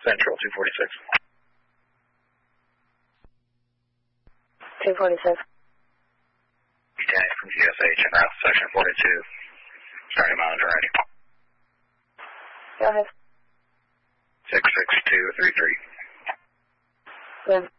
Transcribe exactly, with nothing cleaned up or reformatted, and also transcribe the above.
Central two forty-six. two forty-six. Lieutenant from G S H en route to section forty-two. Starting monitor ready. Go ahead. six six two three three. Good.